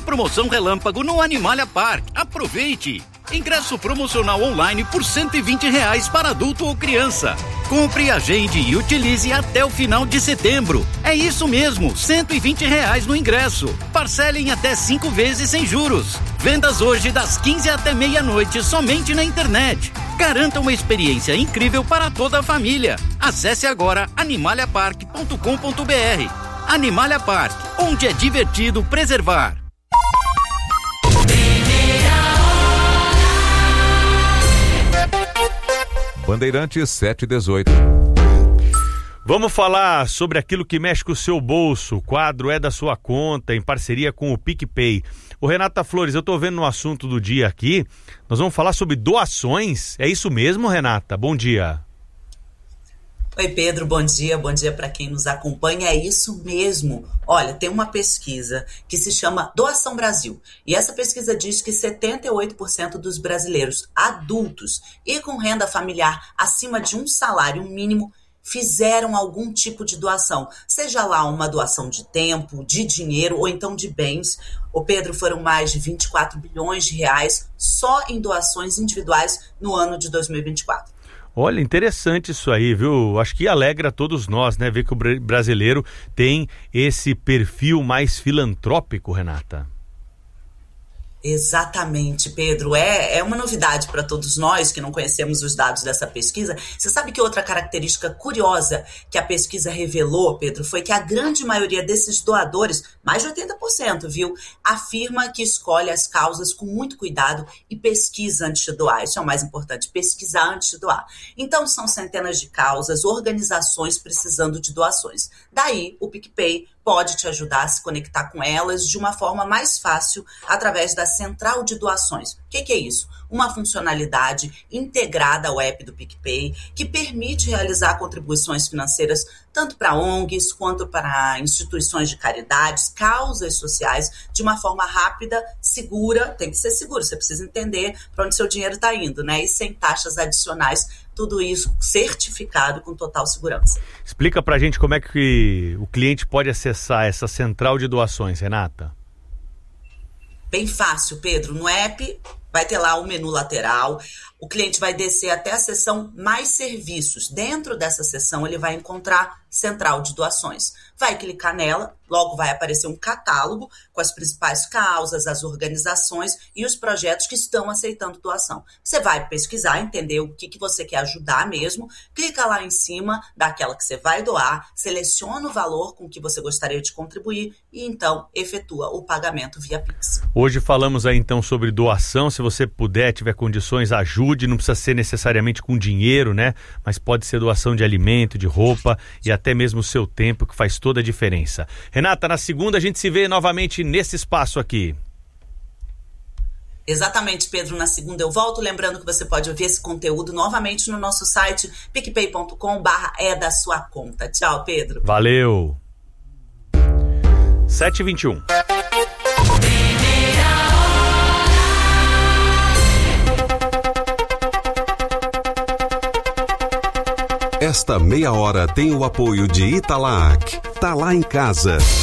promoção relâmpago no Animalia Park. Aproveite! Ingresso promocional online por R$120 para adulto ou criança. Compre, agende e utilize até o final de setembro. É isso mesmo, R$120 no ingresso. Parcele em até 5 vezes sem juros. Vendas hoje das 15 até meia-noite somente na internet. Garanta uma experiência incrível para toda a família. Acesse agora animaliapark.com.br. Animalia Park, onde é divertido preservar. Bandeirantes 718. Vamos falar sobre aquilo que mexe com o seu bolso. O quadro é da sua conta, em parceria com o PicPay. Ô Renata Flores, eu tô vendo no assunto do dia aqui, nós vamos falar sobre doações. É isso mesmo, Renata? Bom dia. Oi, Pedro, bom dia para quem nos acompanha, é isso mesmo. Olha, tem uma pesquisa que se chama Doação Brasil, e essa pesquisa diz que 78% dos brasileiros adultos e com renda familiar acima de um salário mínimo fizeram algum tipo de doação, seja lá uma doação de tempo, de dinheiro ou então de bens. Ô Pedro, foram mais de 24 bilhões de reais só em doações individuais no ano de 2024. Olha, interessante isso aí, viu? Acho que alegra todos nós, né? Ver que o brasileiro tem esse perfil mais filantrópico, Renata. Exatamente, Pedro. É uma novidade para todos nós que não conhecemos os dados dessa pesquisa. Você sabe que outra característica curiosa que a pesquisa revelou, Pedro, foi que a grande maioria desses doadores, mais de 80%, viu, afirma que escolhe as causas com muito cuidado e pesquisa antes de doar. Isso é o mais importante, pesquisar antes de doar. Então, são centenas de causas, organizações precisando de doações. Daí, o PicPay pode te ajudar a se conectar com elas de uma forma mais fácil através da central de doações. O que é isso? Uma funcionalidade integrada ao app do PicPay que permite realizar contribuições financeiras tanto para ONGs quanto para instituições de caridades, causas sociais, de uma forma rápida, segura. Tem que ser seguro, você precisa entender para onde seu dinheiro está indo, né? E sem taxas adicionais, tudo isso certificado com total segurança. Explica pra gente como é que o cliente pode acessar essa central de doações, Renata. Bem fácil, Pedro. No app vai ter lá o menu lateral, o cliente vai descer até a seção Mais Serviços. Dentro dessa seção ele vai encontrar Central de Doações. Vai clicar nela, logo vai aparecer um catálogo com as principais causas, as organizações e os projetos que estão aceitando doação. Você vai pesquisar, entender o que você quer ajudar mesmo, clica lá em cima daquela que você vai doar, seleciona o valor com que você gostaria de contribuir e então efetua o pagamento via Pix. Hoje falamos aí então sobre doação. Se você puder, tiver condições, ajude. Não precisa ser necessariamente com dinheiro, né? Mas pode ser doação de alimento, de roupa e até mesmo o seu tempo, que faz toda a diferença. Renata, na segunda a gente se vê novamente nesse espaço aqui. Exatamente, Pedro. Na segunda eu volto. Lembrando que você pode ouvir esse conteúdo novamente no nosso site picpay.com/é da sua conta. Tchau, Pedro. Valeu. 7h21. Esta meia hora tem o apoio de Italac. Tá lá em casa.